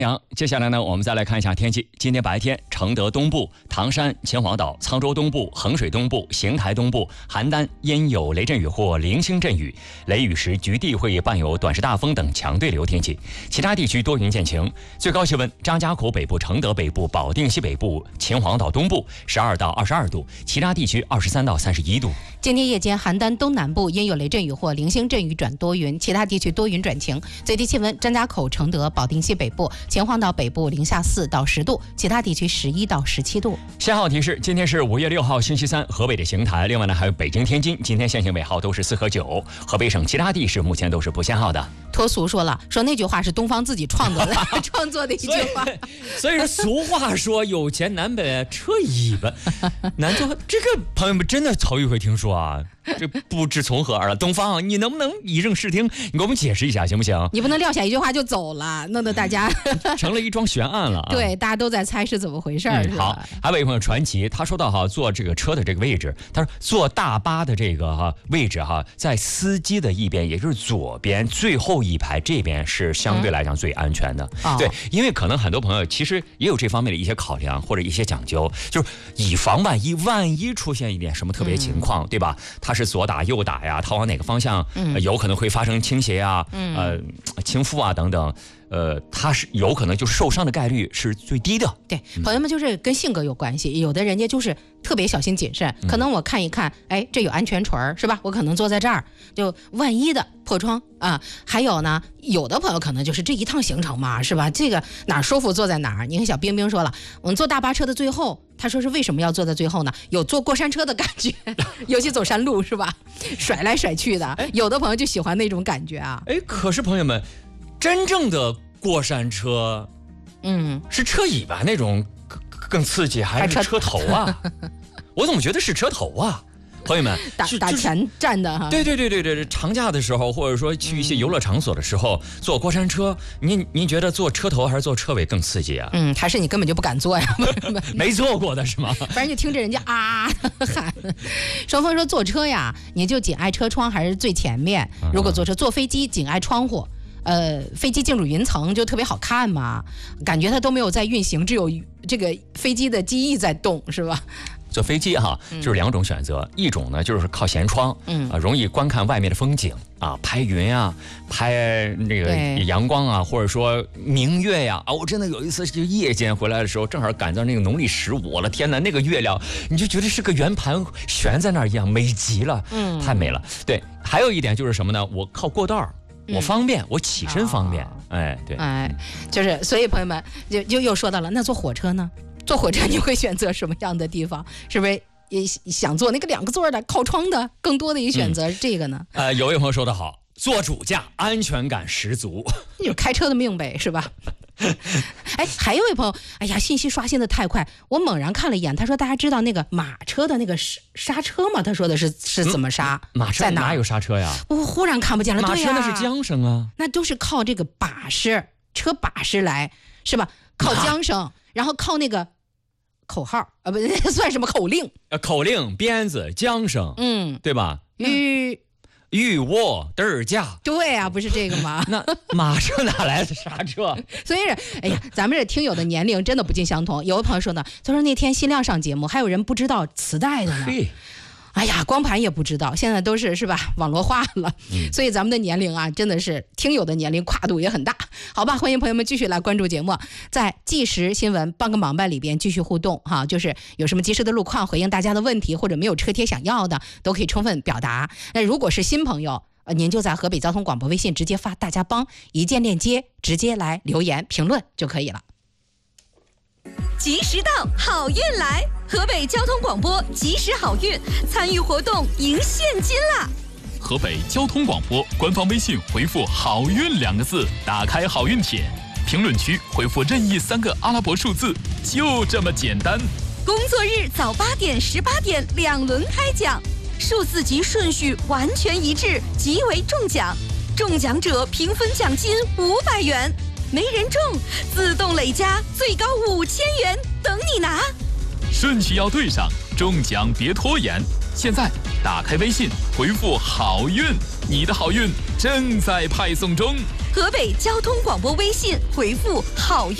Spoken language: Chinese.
接下来呢，我们再来看一下天气。今天白天，承德东部、唐山、秦皇岛、沧州东部、衡水东部、邢台东部、邯郸因有雷阵雨或零星阵雨，雷雨时局地会伴有短时大风等强对流天气。其他地区多云见晴。最高气温：张家口北部、承德北部、保定西北部、秦皇岛东部12到22度，其他地区23到31度。 今天夜间，邯郸东南部因有雷阵雨或零星阵雨转多云，其他地区多云转晴。最低气温：张家口、承德、保定西北部、秦皇岛北部零下4到10度，其他地区11到17度。 限号提示：今天是5月6号星期三，河北的邢台，另外呢还有北京、天津，今天限行尾号都是4和9。河北省其他地市目前都是不限号的。 脱俗说了，说那句话是东方自己创作的一句话。 所以说俗话说有钱难买车尾巴，难道这个朋友们真的头一回听说啊？这不知从何而来。东方，你能不能以正视听？你给我们解释一下行不行？ 你不能撂下一句话就走了，弄得大家成了一桩悬案了啊。 对，大家都在猜是怎么回事。 好，还有一位朋友传奇，他说到坐这个车的这个位置，他说坐大巴的这个位置在司机的一边，也就是左边最后一排这边是相对来讲最安全的。对，因为可能很多朋友其实也有这方面的一些考量或者一些讲究，就是以防万一出现一点什么特别情况，对吧？他是左打右打呀，他往哪个方向有可能会发生倾斜呀，倾覆啊等等。他是有可能就是受伤的概率是最低的。 对，朋友们就是跟性格有关系，有的人家就是特别小心谨慎，可能我看一看，哎，这有安全锤是吧？我可能坐在这儿，就万一的破窗啊。还有呢，有的朋友可能就是这一趟行程嘛，是吧？这个哪儿舒服坐在哪儿。你看小冰冰说了，我们坐大巴车的最后，他说是为什么要坐在最后呢？有坐过山车的感觉，尤其走山路是吧？甩来甩去的，有的朋友就喜欢那种感觉啊。 哎，可是朋友们，真正的过山车，是车尾巴那种更刺激，还是车头啊？我怎么觉得是车头啊？朋友们， 打前站的哈。 对，长假的时候，或者说去一些游乐场所的时候，坐过山车，您觉得坐车头还是坐车尾更刺激啊？ 还是你根本就不敢坐呀？ 没坐过的是吗？ 反正就听着人家啊喊。双峰说坐车呀，你就紧挨车窗还是最前面。如果坐飞机紧挨窗户。飞机进入云层就特别好看嘛，感觉它都没有在运行，只有这个飞机的机翼在动，是吧？ 坐飞机就是两种选择，一种呢就是靠舷窗，容易观看外面的风景啊，拍云啊，拍那个阳光啊，或者说明月呀我真的有一次就夜间回来的时候，正好赶到那个农历15，我的天哪，那个月亮你就觉得是个圆盘悬在那儿一样，美极了，太美了。对，还有一点就是什么呢？我靠过道儿。我方便，我起身方便，对， 就是所以朋友们就又说到了，那坐火车呢？坐火车你会选择什么样的地方？是不是也想坐那个2个座的靠窗的？更多的一选择是这个呢？ 有位朋友说得好，坐主驾安全感十足， 你就开车的命呗，是吧？哎，还有一位朋友，哎呀，信息刷新的太快，我猛然看了一眼，他说大家知道那个马车的那个刹车吗？他说的是怎么刹？ 马车哪有刹车呀？ 我忽然看不见了。 马车那是缰绳啊， 那都是靠这个把式车把式来，是吧？靠缰绳，然后靠那个口号不算什么口令？ 口令、鞭子、缰绳，对吧？欲卧得驾， 对啊，不是这个吗？ 那马车哪来的刹车？ 所以哎呀，咱们这听友的年龄真的不尽相同。有位朋友说呢，他说那天新亮上节目，还有人不知道磁带的呢。哎呀，光盘也不知道，现在都是吧网络化了，所以咱们的年龄真的是听友的年龄跨度也很大。好吧，欢迎朋友们继续来关注节目，在即时新闻帮个忙吧里边继续互动就是有什么及时的路况回应大家的问题，或者没有车贴想要的，都可以充分表达。那如果是新朋友，您就在河北交通广播微信直接发大家帮一键链接，直接来留言评论就可以了。 及时到，好运来！河北交通广播及时好运，参与活动赢现金啦！ 河北交通广播官方微信回复"好运"2个字，打开好运帖，评论区回复任意3个阿拉伯数字，就这么简单。 工作日早8点、18点2轮开奖，数字及顺序完全一致，即为中奖。中奖者平分奖金500元。没人中，自动累加最高5000元，等你拿。 顺序要对上，中奖别拖延。现在打开微信，回复"好运"，你的好运正在派送中。 河北交通广播微信回复好运。